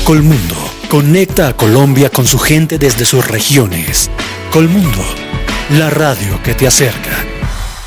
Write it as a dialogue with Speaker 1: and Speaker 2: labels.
Speaker 1: Colmundo conecta a Colombia con su gente desde sus regiones. Colmundo, la radio que te acerca.